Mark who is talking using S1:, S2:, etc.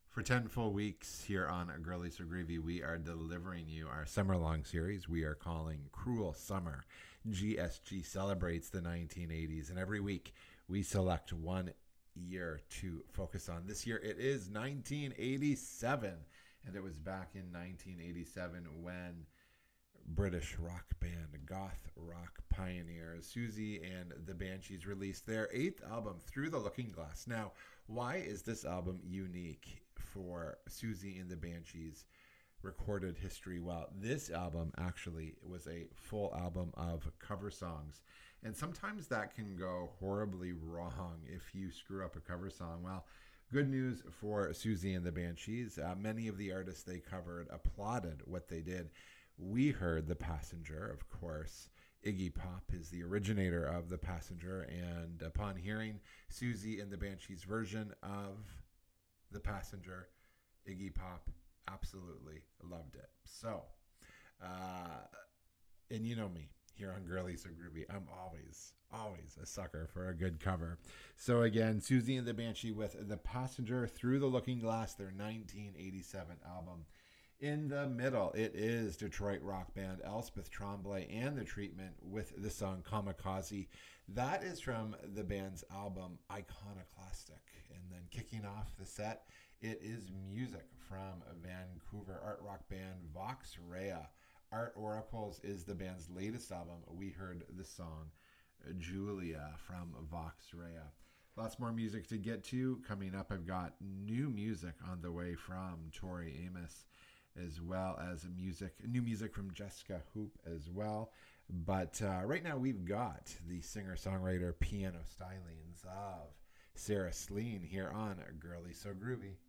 S1: For 10 full weeks here on Girly So Groovy, we are delivering you our summer long series we are calling Cruel Summer. GSG celebrates the 1980s, and every week we select one year to focus on. This year it is 1987, and it was back in 1987 when British rock band, goth rock pioneers, Siouxsie and the Banshees released their 8th album, Through the Looking Glass. Now, why is this album unique for Siouxsie and the Banshees recorded history? Well, this album actually was a full album of cover songs. And sometimes that can go horribly wrong if you screw up a cover song. Well, good news for Siouxsie and the Banshees. Many of the artists they covered applauded what they did. We heard The Passenger, of course. Iggy Pop is the originator of The Passenger, and upon hearing Siouxsie and the Banshees' version of The Passenger, Iggy Pop absolutely loved it. So, and you know me, here on Girly So Groovy, I'm always a sucker for a good cover. So again, Siouxsie and the Banshee with The Passenger, Through the Looking Glass, their 1987 album. In the middle, it is Detroit rock band Elspeth Tremblay and The Treatment with the song Kamikaze. That is from the band's album Iconoclastic. And then kicking off the set, it is music from Vancouver art rock band Vox Rea. Art Oracles is the band's latest album. We heard the song Julia from Vox Rea. Lots more music to get to. Coming up, I've got new music on the way from Tori Amos, as well as new music from Jessica Hoop as well. But right now we've got the singer-songwriter piano stylings of Sarah Sleen here on Girly So Groovy.